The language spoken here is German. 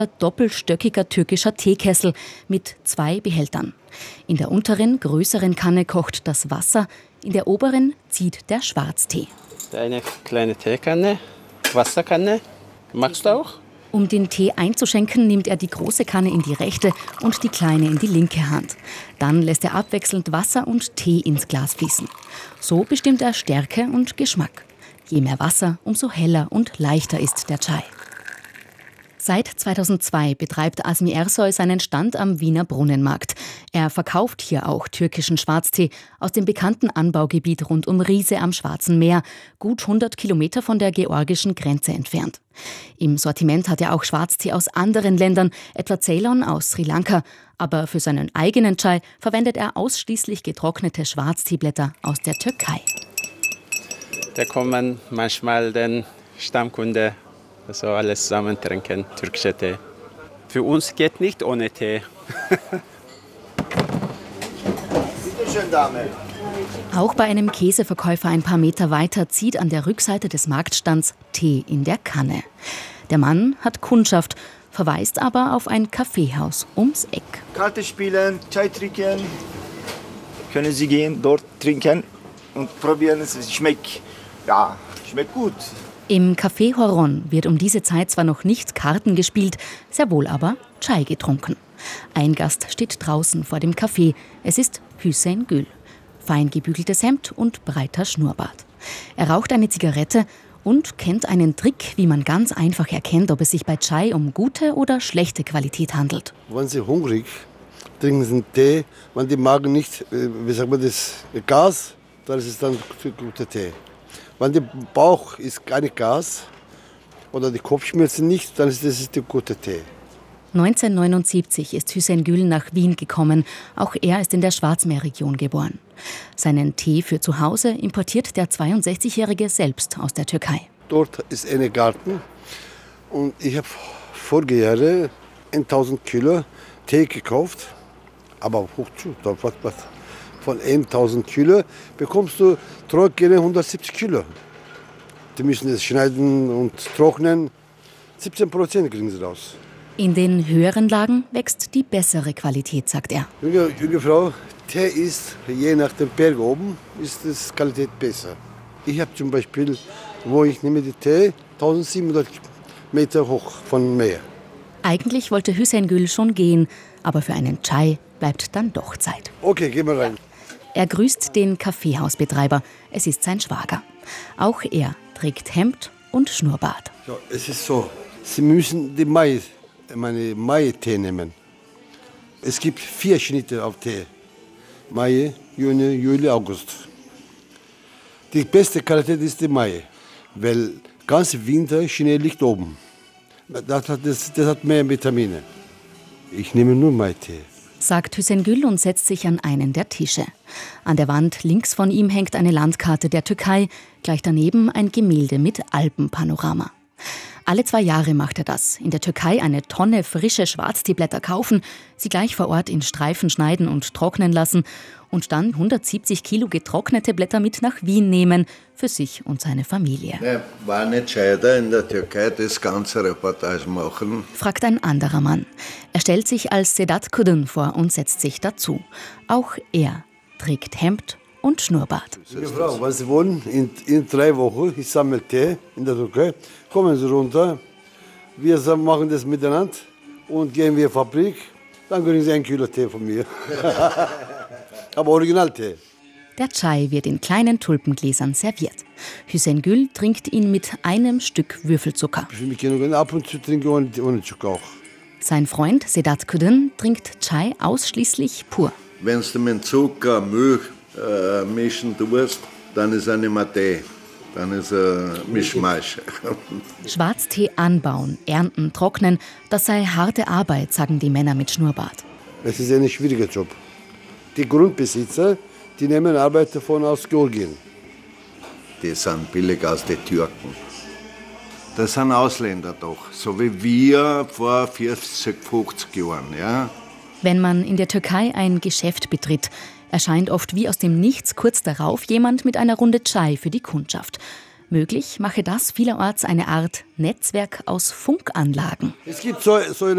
Ein doppelstöckiger türkischer Teekessel mit 2 Behältern. In der unteren, größeren Kanne kocht das Wasser, in der oberen zieht der Schwarztee. Eine kleine Teekanne, Wasserkanne. Magst du auch? Um den Tee einzuschenken, nimmt er die große Kanne in die rechte und die kleine in die linke Hand. Dann lässt er abwechselnd Wasser und Tee ins Glas fließen. So bestimmt er Stärke und Geschmack. Je mehr Wasser, umso heller und leichter ist der Chai. Seit 2002 betreibt Azmi Ersoy seinen Stand am Wiener Brunnenmarkt. Er verkauft hier auch türkischen Schwarztee aus dem bekannten Anbaugebiet rund um Riese am Schwarzen Meer, gut 100 Kilometer von der georgischen Grenze entfernt. Im Sortiment hat er auch Schwarztee aus anderen Ländern, etwa Ceylon aus Sri Lanka. Aber für seinen eigenen Chai verwendet er ausschließlich getrocknete Schwarzteeblätter aus der Türkei. Da kommen manchmal den Stammkunde, also alles zusammen trinken, türkischer Tee. Für uns geht nicht ohne Tee. Bitte schön, Dame. Auch bei einem Käseverkäufer ein paar Meter weiter zieht an der Rückseite des Marktstands Tee in der Kanne. Der Mann hat Kundschaft, verweist aber auf ein Kaffeehaus ums Eck. Karte spielen, Chai trinken. Können Sie gehen, dort trinken und probieren. Es schmeckt gut. Im Café Horon wird um diese Zeit zwar noch nicht Karten gespielt, sehr wohl aber Chai getrunken. Ein Gast steht draußen vor dem Café. Es ist Hüseyin Gül. Fein gebügeltes Hemd und breiter Schnurrbart. Er raucht eine Zigarette und kennt einen Trick, wie man ganz einfach erkennt, ob es sich bei Chai um gute oder schlechte Qualität handelt. Wenn Sie hungrig trinken Sie einen Tee, wenn die Magen nicht, Gas, dann ist es dann für guter Tee. Wenn der Bauch ist keine Gas oder die Kopfschmerzen nicht, dann ist das der gute Tee. 1979 ist Hüseyin Gül nach Wien gekommen. Auch er ist in der Schwarzmeerregion geboren. Seinen Tee für zu Hause importiert der 62-Jährige selbst aus der Türkei. Dort ist ein Garten und ich habe vorige Jahre 1000 Kilo Tee gekauft. Aber hoch zu, von 1000 Kilo bekommst du trockene 170 Kilo. Die müssen es schneiden und trocknen. 17% kriegen sie raus. In den höheren Lagen wächst die bessere Qualität, sagt er. Junge Frau, Tee ist, je nach dem Berg oben, ist die Qualität besser. Ich habe zum Beispiel, wo ich nehme die Tee, 1700 Meter hoch vom Meer. Eigentlich wollte Hüseyin Gül schon gehen, aber für einen Chai bleibt dann doch Zeit. Okay, gehen wir rein. Er grüßt den Kaffeehausbetreiber. Es ist sein Schwager. Auch er trägt Hemd und Schnurrbart. So, es ist so, Sie müssen die Mai-Tee nehmen. Es gibt 4 Schnitte auf Tee. Mai, Juni, Juli, August. Die beste Qualität ist die Mai, weil ganz Winter Schnee liegt oben. Das hat mehr Vitamine. Ich nehme nur Mai-Tee, sagt Hüseyin Gül und setzt sich an einen der Tische. An der Wand links von ihm hängt eine Landkarte der Türkei, gleich daneben ein Gemälde mit Alpenpanorama. Alle 2 Jahre macht er das. In der Türkei eine Tonne frische Schwarzteeblätter kaufen, sie gleich vor Ort in Streifen schneiden und trocknen lassen und dann 170 Kilo getrocknete Blätter mit nach Wien nehmen, für sich und seine Familie. War nicht gescheiter in der Türkei das ganze Reportage machen? Fragt ein anderer Mann. Er stellt sich als Sedat Kudun vor und setzt sich dazu. Auch er trägt Hemd und Schnurrbart. Junge Frau, wenn Sie wollen, in 3 Wochen, ich sammle Tee in der Türkei, kommen Sie runter, wir machen das miteinander und gehen wir in die Fabrik, dann kriegen Sie 1 Kilo Tee von mir. Aber Originaltee. Der Chai wird in kleinen Tulpengläsern serviert. Hüseyin Gül trinkt ihn mit einem Stück Würfelzucker. Ab und zu trinke ich ohne Zucker auch. Sein Freund Sedat Kudun trinkt Chai ausschließlich pur. Wenn du mit Zucker, Milch mischen tust, dann ist er nicht mehr Tee. Dann ist er Mischmasch. Schwarztee anbauen, ernten, trocknen, das sei harte Arbeit, sagen die Männer mit Schnurrbart. Es ist ein schwieriger Job. Die Grundbesitzer, die nehmen Arbeiter aus Georgien. Die sind billig aus den Türken. Das sind Ausländer doch, so wie wir vor 40, 50 Jahren. Ja? Wenn man in der Türkei ein Geschäft betritt, erscheint oft wie aus dem Nichts kurz darauf jemand mit einer Runde Chai für die Kundschaft. Möglich mache das vielerorts eine Art Netzwerk aus Funkanlagen. Es gibt so